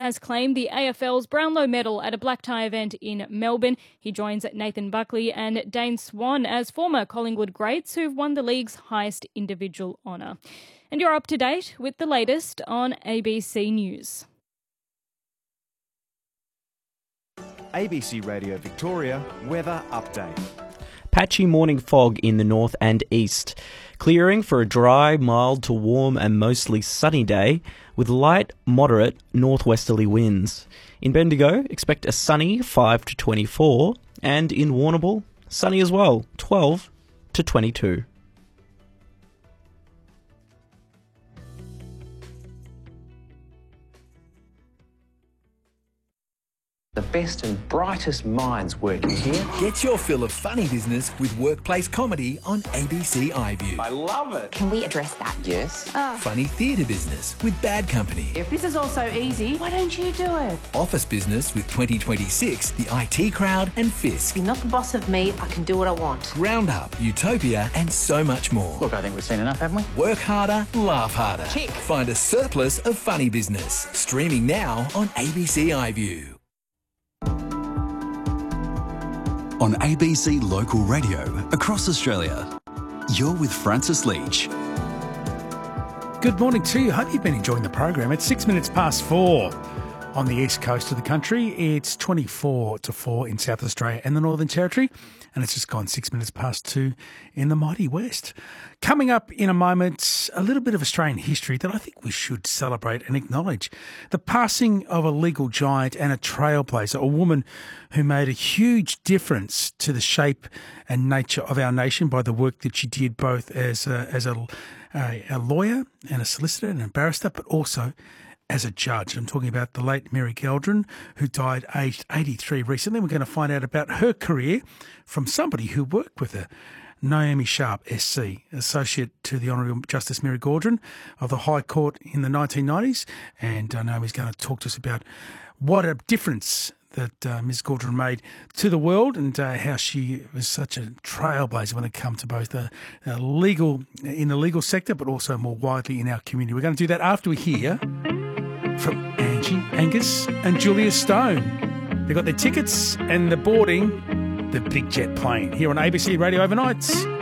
has claimed the AFL's Brownlow medal at a black tie event in Melbourne. He joins Nathan Buckley and Dane Swan as former Collingwood greats who've won the league's highest individual honour. And you're up to date with the latest on ABC News. ABC Radio Victoria weather update. Patchy morning fog in the north and east, clearing for a dry, mild to warm and mostly sunny day with light, moderate northwesterly winds. In Bendigo, expect a sunny 5 to 24, and in Warrnambool, sunny as well, 12 to 22. The best and brightest minds working here. Get your fill of funny business with workplace comedy on ABC iView. I love it. Can we address that? Yes. Funny theatre business with Bad Company. If this is all so easy, why don't you do it? Office business with 2026, The IT Crowd and Fisk. You're not the boss of me, I can do what I want. Roundup, Utopia and so much more. Look, I think we've seen enough, haven't we? Work harder, laugh harder. Tick. Find a surplus of funny business. Streaming now on ABC iView. On ABC Local Radio across Australia, you're with Francis Leach. Good morning to you. Hope you've been enjoying the program. It's 6 minutes past 4 on the east coast of the country. It's 24 to 4 in South Australia and the Northern Territory. And it's just gone 6 minutes past 2 in the mighty west. Coming up in a moment, a little bit of Australian history that I think we should celebrate and acknowledge. The passing of a legal giant and a trailblazer, a woman who made a huge difference to the shape and nature of our nation by the work that she did both as a lawyer and a solicitor and a barrister, but also as a judge. I'm talking about the late Mary Geldron, who died aged 83 recently. We're going to find out about her career from somebody who worked with her. Naomi Sharp, SC, Associate to the Honourable Justice Mary Geldron of the High Court in the 1990s. And Naomi's going to talk to us about what a difference that Ms. Geldron made to the world and how she was such a trailblazer when it comes to both the legal sector, but also more widely in our community. We're going to do that after we hear from Angie, Angus and Julia Stone. They've got their tickets and the boarding the big jet plane here on ABC Radio Overnights.